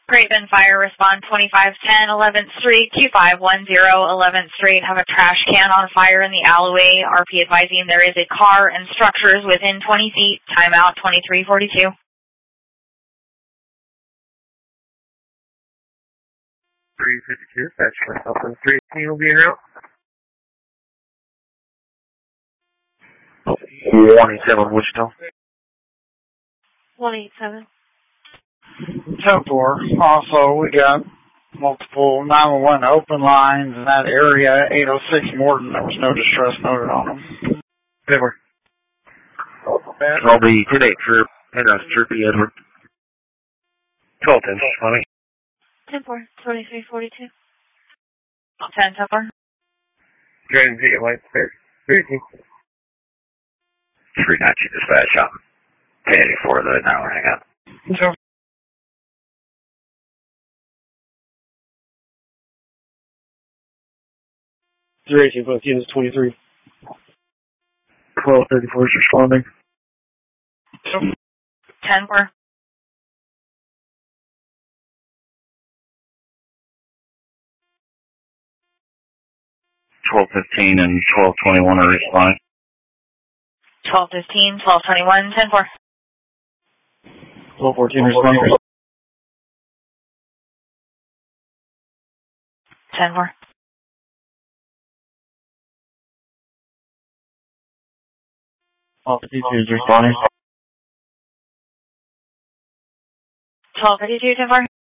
Great Bend Fire, respond 2510 11th Street, 2510 11th Street. Have a trash can on fire in the alleyway. RP advising there is a car and structures within 20 feet. Timeout 2342. 352, that's myself on 318 will be en route. 187 Wichita. 187. 10-4. Also, we got multiple 911 open lines in that area, 806 Morton. There was no distress noted on them. 10-4. I'll be 10-8 for Penrose Troopy Edward. 12-10, Tommy. 10-4, 2342. 10-4. Grand Z, White Bear. 3-2. 3-9 dispatch on 10-84, the now hang up. 318, both units 23. 1234 is responding. 10-4. 1215 and 1221 are responding. 1215, 1221, 10-4. 1214 responding. 10-4. 1252 is responding. 1252, 10-4.